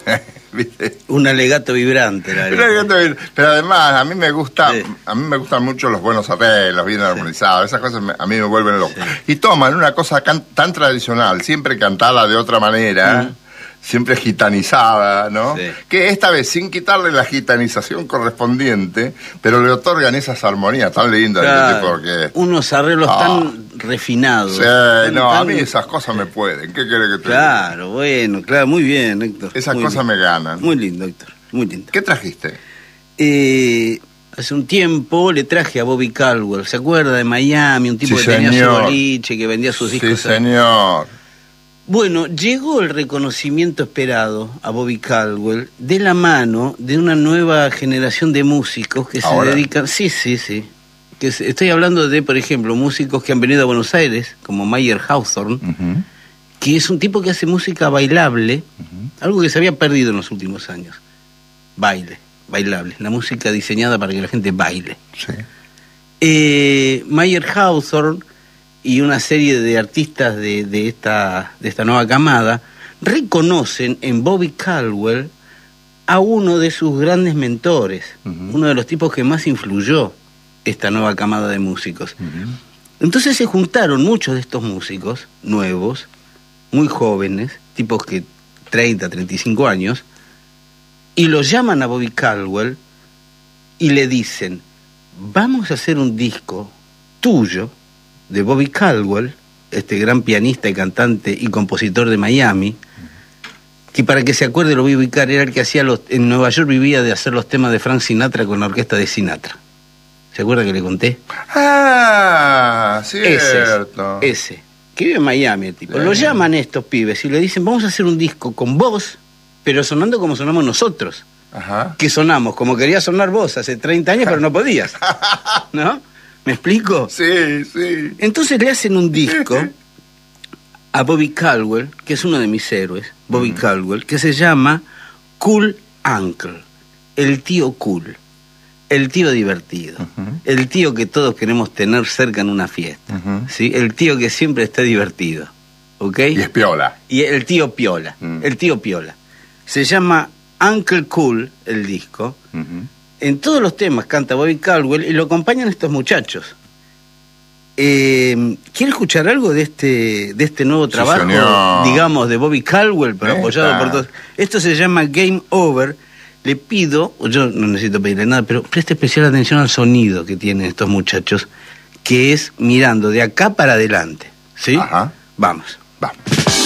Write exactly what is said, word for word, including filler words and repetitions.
¿Viste? Un alegato vibrante. La pero, pero además, a mí me gusta, sí. a mí me gustan mucho los buenos arreglos, bien armonizados, esas cosas me, a mí me vuelven loco. Sí. Y toman una cosa can, tan tradicional, siempre cantada de otra manera, mm. siempre gitanizada, ¿no? Sí. Que esta vez, sin quitarle la gitanización correspondiente, pero le otorgan esas armonías tan lindas. Claro, porque, unos arreglos ah, tan refinados. Sí, tan, no, tan... a mí esas cosas me pueden. ¿Qué querés que te diga? Claro, bueno, claro, muy bien, Héctor. Esas muy cosas bien. me ganan. Muy lindo, Héctor, muy lindo. ¿Qué trajiste? Eh... Hace un tiempo le traje a Bobby Caldwell, ¿se acuerda? De Miami, un tipo sí, que señor. tenía su boliche, que vendía sus discos. Sí, señor. Bueno, llegó el reconocimiento esperado a Bobby Caldwell de la mano de una nueva generación de músicos que ¿Ahora? se dedican... Sí, sí, sí. Que se... Estoy hablando de, por ejemplo, músicos que han venido a Buenos Aires, como Mayer Hawthorne, uh-huh. que es un tipo que hace música bailable, uh-huh. algo que se había perdido en los últimos años. Baile. Bailable, la música diseñada para que la gente baile. Sí. Eh, Mayer Hawthorne y una serie de artistas de, de, esta, de esta nueva camada reconocen en Bobby Caldwell a uno de sus grandes mentores, uh-huh. uno de los tipos que más influyó esta nueva camada de músicos. Uh-huh. Entonces se juntaron muchos de estos músicos nuevos, muy jóvenes, tipos que treinta, treinta y cinco años, y lo llaman a Bobby Caldwell y le dicen, vamos a hacer un disco tuyo, de Bobby Caldwell, este gran pianista y cantante y compositor de Miami, que para que se acuerde lo voy a ubicar, era el que hacía los, en Nueva York vivía de hacer los temas de Frank Sinatra con la orquesta de Sinatra. ¿Se acuerda que le conté? Ah, cierto. Ese, ese que vive en Miami el tipo. Sí. Lo llaman estos pibes y le dicen, vamos a hacer un disco con vos, pero sonando como sonamos nosotros. Ajá. Que sonamos como querías sonar vos hace treinta años, pero no podías. ¿No? ¿Me explico? Sí, sí. Entonces le hacen un disco a Bobby Caldwell, que es uno de mis héroes, Bobby uh-huh. Caldwell, que se llama Cool Uncle, el tío cool, el tío divertido, uh-huh. el tío que todos queremos tener cerca en una fiesta, uh-huh. ¿sí? El tío que siempre está divertido, ¿ok? Y es piola. Y el tío piola, uh-huh. el tío piola. Se llama Uncle Cool, el disco. Uh-huh. En todos los temas canta Bobby Caldwell y lo acompañan estos muchachos. Eh, ¿Quiere escuchar algo de este de este nuevo trabajo, sí, digamos, de Bobby Caldwell, pero Esta. apoyado por todos? Esto se llama Game Over. Le pido, yo no necesito pedirle nada, pero preste especial atención al sonido que tienen estos muchachos, que es mirando de acá para adelante. ¿Sí? Ajá. Vamos. Vamos.